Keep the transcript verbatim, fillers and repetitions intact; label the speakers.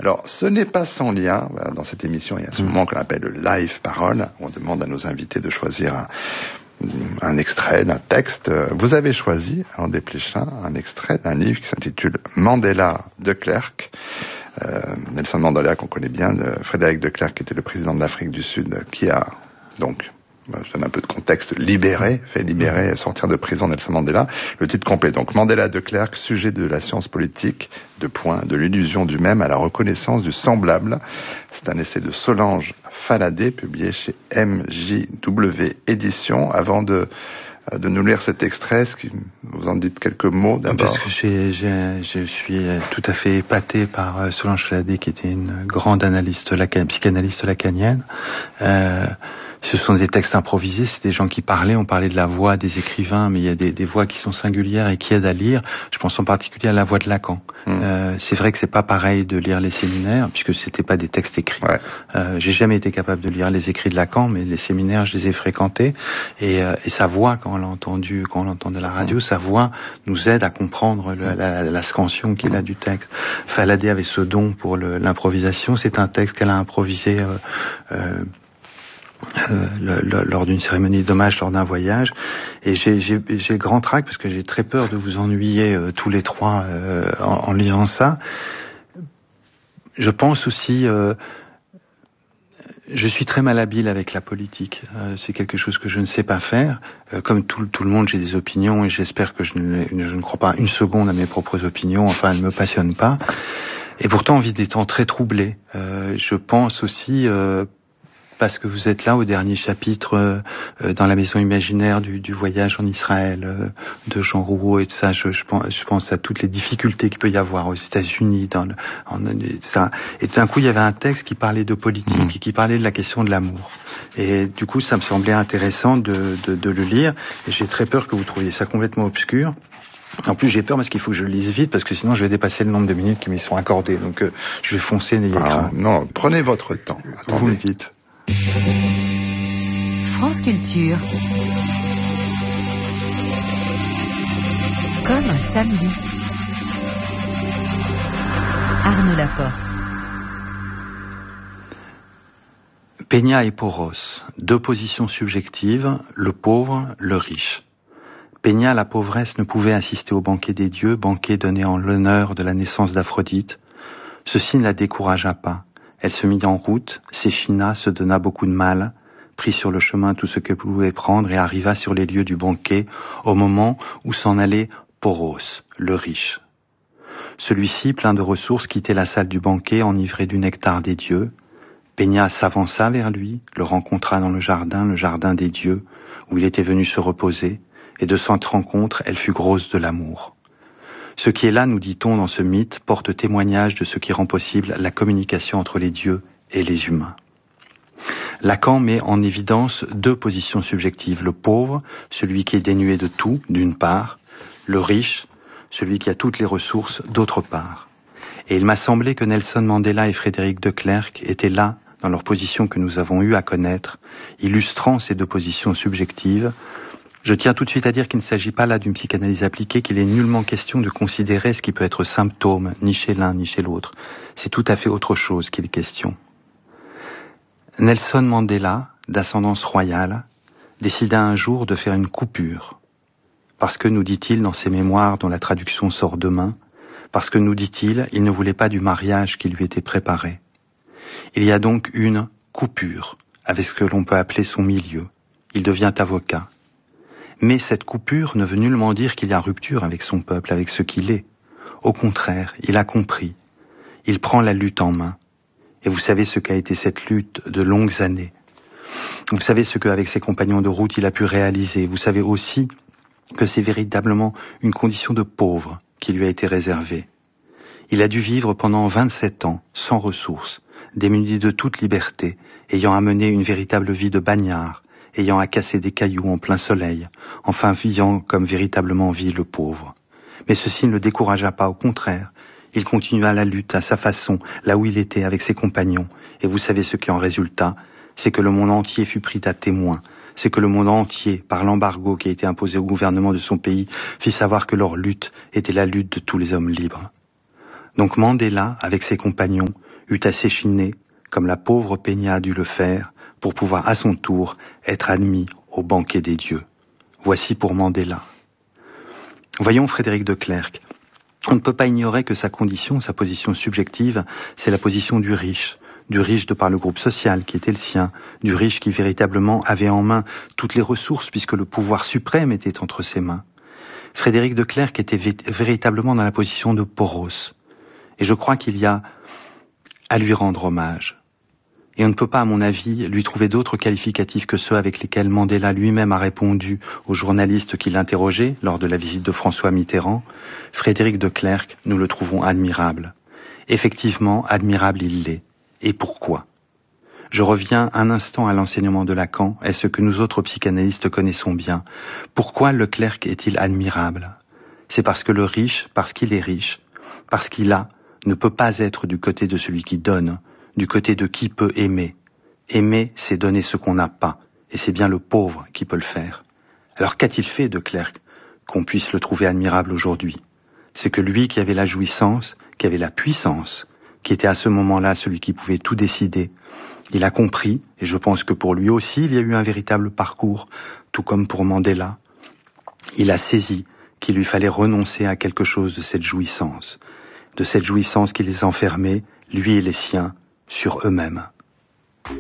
Speaker 1: Alors, ce n'est pas sans lien. Dans cette émission, il y a ce moment qu'on appelle le live parole. On demande à nos invités de choisir un, un extrait d'un texte. Vous avez choisi, en Desplechin, un extrait d'un livre qui s'intitule Mandela de Klerk. Euh, Nelson Mandela, qu'on connaît bien, de Frédéric de Klerk, qui était le président de l'Afrique du Sud, qui a donc, je donne un peu de contexte, libéré, fait libérer, sortir de prison Nelson Mandela. Le titre complet, donc Mandela de Klerk, sujet de la science politique, de point, de l'illusion du même à la reconnaissance du semblable. C'est un essai de Solange Faladé, publié chez M J W Éditions. Avant de de nous lire cet extrait, est-ce que vous en dites quelques mots d'abord?
Speaker 2: Parce que j'ai, j'ai, je suis tout à fait épaté par Solange Faladé, qui était une grande analyste, lacan, psychanalyste lacanienne. Euh, Ce sont des textes improvisés, c'est des gens qui parlaient, on parlait de la voix des écrivains, mais il y a des, des voix qui sont singulières et qui aident à lire. Je pense en particulier à la voix de Lacan. Mmh. Euh, c'est vrai que c'est pas pareil de lire les séminaires, puisque c'était pas des textes écrits. Ouais. Euh, j'ai jamais été capable de lire les écrits de Lacan, mais les séminaires, je les ai fréquentés. Et, euh, et sa voix, quand on l'a entendu, quand on l'entend de la radio, mmh. sa voix nous aide à comprendre le, la, la scansion qu'il a du texte. Faladé avait ce don pour le, l'improvisation. C'est un texte qu'elle a improvisé euh, euh, Euh, le, le, lors d'une cérémonie d'hommage lors d'un voyage, et j'ai, j'ai, j'ai grand trac parce que j'ai très peur de vous ennuyer euh, tous les trois euh, en, en lisant ça. Je pense aussi, euh, je suis très malhabile avec la politique. Euh, c'est quelque chose que je ne sais pas faire. Euh, comme tout, tout le monde, j'ai des opinions et j'espère que je ne, je ne crois pas une seconde à mes propres opinions. Enfin, elles ne me passionnent pas. Et pourtant, on vit des temps très troublés. Euh, je pense aussi euh, parce que vous êtes là au dernier chapitre euh, dans la maison imaginaire du, du voyage en Israël euh, de Jean Rouault et tout ça. Je, je, pense, je pense à toutes les difficultés qu'il peut y avoir aux États-Unis. Dans le, en, ça. Et d'un coup, il y avait un texte qui parlait de politique et qui parlait de la question de l'amour. Et du coup, ça me semblait intéressant de, de, de le lire. Et j'ai très peur que vous trouviez ça complètement obscur. En plus, j'ai peur parce qu'il faut que je le lise vite, parce que sinon je vais dépasser le nombre de minutes qui m'y sont accordées. Donc, euh, je vais foncer, n'ayez crainte.
Speaker 1: Non, prenez votre temps. Attendez.
Speaker 2: Vous me dites.
Speaker 3: France Culture. Comme un samedi. Arnaud Laporte.
Speaker 2: Peña et Porros, deux positions subjectives, le pauvre, le riche. Peña, la pauvresse, ne pouvait assister au banquet des dieux, banquet donné en l'honneur de la naissance d'Aphrodite. Ceci ne la découragea pas. Elle se mit en route, s'échina, se donna beaucoup de mal, prit sur le chemin tout ce qu'elle pouvait prendre et arriva sur les lieux du banquet au moment où s'en allait Porros, le riche. Celui-ci, plein de ressources, quittait la salle du banquet enivré du nectar des dieux. Peña s'avança vers lui, le rencontra dans le jardin, le jardin des dieux, où il était venu se reposer, et de cette rencontre, elle fut grosse de l'amour. Ce qui est là, nous dit-on dans ce mythe, porte témoignage de ce qui rend possible la communication entre les dieux et les humains. Lacan met en évidence deux positions subjectives. Le pauvre, celui qui est dénué de tout, d'une part. Le riche, celui qui a toutes les ressources, d'autre part. Et il m'a semblé que Nelson Mandela et Frédéric de Klerk étaient là, dans leur position que nous avons eu à connaître, illustrant ces deux positions subjectives. Je tiens tout de suite à dire qu'il ne s'agit pas là d'une psychanalyse appliquée, qu'il est nullement question de considérer ce qui peut être symptôme, ni chez l'un ni chez l'autre. C'est tout à fait autre chose qu'il est question. Nelson Mandela, d'ascendance royale, décida un jour de faire une coupure. Parce que, nous dit-il dans ses mémoires dont la traduction sort demain, parce que, nous dit-il, il ne voulait pas du mariage qui lui était préparé. Il y a donc une coupure avec ce que l'on peut appeler son milieu. Il devient avocat. Mais cette coupure ne veut nullement dire qu'il y a rupture avec son peuple, avec ce qu'il est. Au contraire, il a compris. Il prend la lutte en main. Et vous savez ce qu'a été cette lutte de longues années. Vous savez ce qu'avec ses compagnons de route il a pu réaliser. Vous savez aussi que c'est véritablement une condition de pauvre qui lui a été réservée. Il a dû vivre pendant vingt-sept ans, sans ressources, démuni de toute liberté, ayant à mener une véritable vie de bagnard, ayant à casser des cailloux en plein soleil, enfin vivant comme véritablement vit le pauvre. Mais ceci ne le découragea pas, au contraire. Il continua la lutte à sa façon, là où il était avec ses compagnons. Et vous savez ce qui en résulta, c'est que le monde entier fut pris à témoin. C'est que le monde entier, par l'embargo qui a été imposé au gouvernement de son pays, fit savoir que leur lutte était la lutte de tous les hommes libres. Donc Mandela, avec ses compagnons, eût à s'échiner, comme la pauvre Peña a dû le faire, pour pouvoir à son tour être admis au banquet des dieux. Voici pour Mandela. Voyons Frédéric de Clercq. On ne peut pas ignorer que sa condition, sa position subjective, c'est la position du riche, du riche de par le groupe social qui était le sien, du riche qui véritablement avait en main toutes les ressources puisque le pouvoir suprême était entre ses mains. Frédéric de Clercq était vé- véritablement dans la position de Porros. Et je crois qu'il y a à lui rendre hommage. Et on ne peut pas, à mon avis, lui trouver d'autres qualificatifs que ceux avec lesquels Mandela lui-même a répondu aux journalistes qui l'interrogeaient lors de la visite de François Mitterrand. Frédéric de Clercq, nous le trouvons admirable. Effectivement, admirable il l'est. Et pourquoi ? Je reviens un instant à l'enseignement de Lacan, et ce que nous autres psychanalystes connaissons bien. Pourquoi le Clercq est-il admirable ? C'est parce que le riche, parce qu'il est riche, parce qu'il a, ne peut pas être du côté de celui qui donne, du côté de qui peut aimer. Aimer, c'est donner ce qu'on n'a pas, et c'est bien le pauvre qui peut le faire. Alors qu'a-t-il fait de Clercq qu'on puisse le trouver admirable aujourd'hui ? C'est que lui qui avait la jouissance, qui avait la puissance, qui était à ce moment-là celui qui pouvait tout décider, il a compris, et je pense que pour lui aussi il y a eu un véritable parcours, tout comme pour Mandela. Il a saisi qu'il lui fallait renoncer à quelque chose de cette jouissance, de cette jouissance qui les enfermait, lui et les siens, sur eux-mêmes.